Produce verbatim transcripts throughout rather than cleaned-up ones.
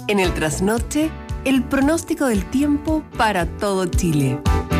En el trasnoche, el pronóstico del tiempo para todo Chile.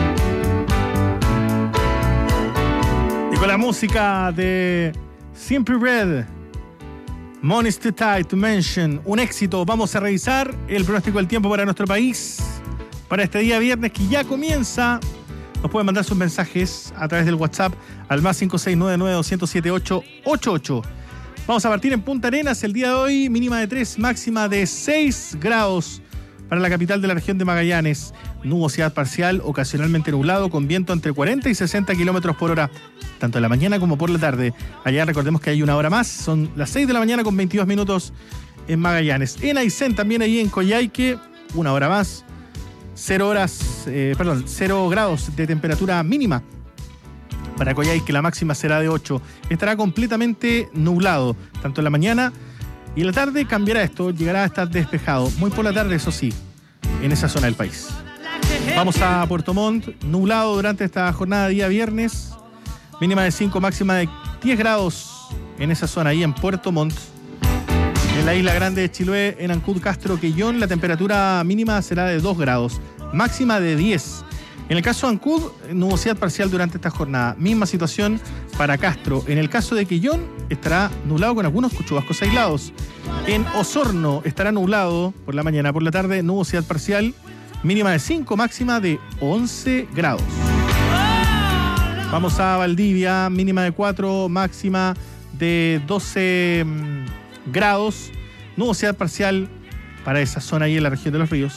Y con la música de Simply Red, Money's Too Tight to Mention, un éxito. Vamos a revisar el pronóstico del tiempo para nuestro país para este día viernes que ya comienza. Nos pueden mandar sus mensajes a través del WhatsApp al más cinco seis nueve nueve dos cero siete ocho ocho ocho. Vamos a partir en Punta Arenas el día de hoy, mínima de tres, máxima de seis grados para la capital de la región de Magallanes. Nubosidad parcial, ocasionalmente nublado, con viento entre cuarenta y sesenta kilómetros por hora, tanto en la mañana como por la tarde. Allá recordemos que hay una hora más, son las seis de la mañana con veintidós minutos en Magallanes. En Aysén, también allí en Coyhaique, una hora más, cero horas, eh, perdón, cero grados de temperatura mínima. Para Coyhaique la máxima será de ocho. Estará completamente nublado, tanto en la mañana y en la tarde cambiará esto, llegará a estar despejado. Muy por la tarde, eso sí, en esa zona del país. Vamos a Puerto Montt, nublado durante esta jornada de día viernes. Mínima de cinco, máxima de diez grados en esa zona, ahí en Puerto Montt. En la Isla Grande de Chiloé, en Ancud, Castro, Quellón, la temperatura mínima será de dos grados, máxima de diez. En el caso de Ancud, nubosidad parcial durante esta jornada. Misma situación para Castro. En el caso de Quellón, estará nublado con algunos chubascos aislados. En Osorno estará nublado por la mañana, por la tarde, nubosidad parcial. Mínima de cinco, máxima de once grados. Vamos a Valdivia, mínima de cuatro, máxima de doce mmm, grados. Nubosidad parcial para esa zona ahí en la región de los ríos.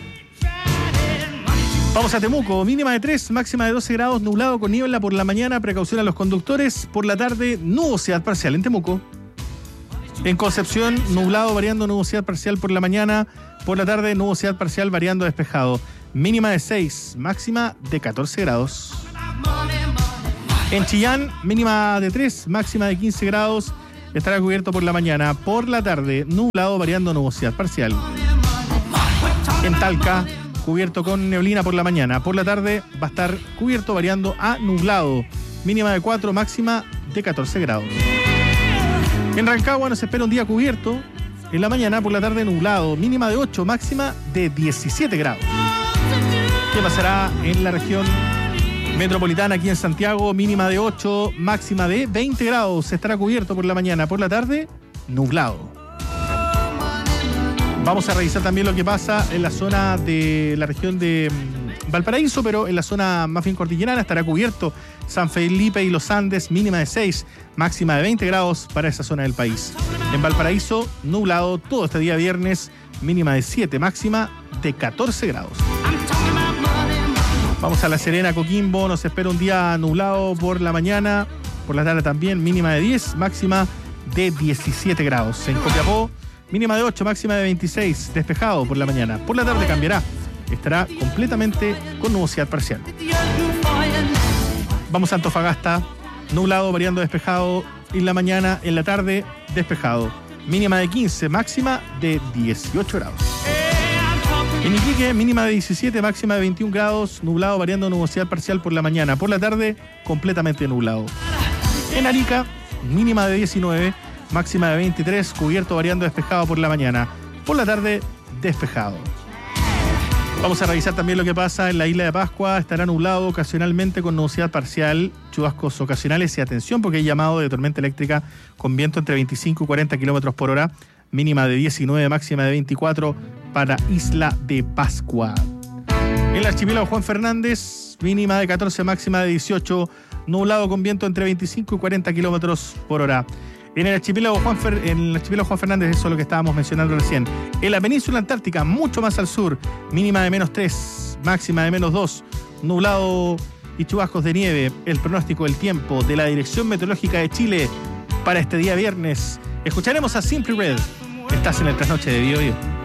Vamos a Temuco, mínima de tres, máxima de doce grados, nublado con niebla por la mañana, precaución a los conductores. Por la tarde, nubosidad parcial en Temuco. En Concepción, nublado variando nubosidad parcial por la mañana, por la tarde, nubosidad parcial variando despejado. Mínima de seis, máxima de catorce grados. En Chillán, mínima de tres, máxima de quince grados, estará cubierto por la mañana. Por la tarde, nublado variando nubosidad parcial. En Talca, cubierto con neblina por la mañana. Por la tarde va a estar cubierto variando a nublado. Mínima de cuatro, máxima de catorce grados. En Rancagua nos espera un día cubierto. En la mañana, por la tarde nublado. Mínima de ocho, máxima de diecisiete grados. ¿Qué pasará en la región metropolitana aquí en Santiago? Mínima de ocho, máxima de veinte grados. Estará cubierto por la mañana. Por la tarde, nublado. Vamos a revisar también lo que pasa en la zona de la región de Valparaíso, pero en la zona más bien cordillerana estará cubierto San Felipe y los Andes, mínima de seis, máxima de veinte grados para esa zona del país. En Valparaíso, nublado todo este día viernes, mínima de siete, máxima de catorce grados. Vamos a La Serena, Coquimbo, nos espera un día nublado por la mañana, por la tarde también, mínima de diez, máxima de diecisiete grados. En Copiapó, mínima de ocho, máxima de veintiséis, despejado por la mañana. Por la tarde cambiará, estará completamente con nubosidad parcial. Vamos a Antofagasta, nublado, variando despejado en la mañana, en la tarde, despejado. Mínima de quince, máxima de dieciocho grados. En Iquique, mínima de diecisiete, máxima de veintiún grados, nublado, variando nubosidad parcial por la mañana. Por la tarde, completamente nublado. En Arica, mínima de diecinueve, máxima de veintitrés, cubierto variando despejado por la mañana. Por la tarde, despejado. Vamos a revisar también lo que pasa en la isla de Pascua. Estará nublado ocasionalmente con nubosidad parcial, chubascos ocasionales y atención porque hay llamado de tormenta eléctrica con viento entre veinticinco y cuarenta kilómetros por hora. Mínima de diecinueve, máxima de veinticuatro para Isla de Pascua. En el archipiélago Juan Fernández, mínima de catorce, máxima de dieciocho, nublado con viento entre veinticinco y cuarenta kilómetros por hora. En el archipiélago Juan, Fer, en el archipiélago Juan Fernández, eso es lo que estábamos mencionando recién. En la península antártica, mucho más al sur, mínima de menos tres, máxima de menos dos, nublado y chubascos de nieve. El pronóstico del tiempo de la Dirección Meteorológica de Chile para este día viernes. Escucharemos a Simply Red. Estás en el Trasnoche de Bio Bio.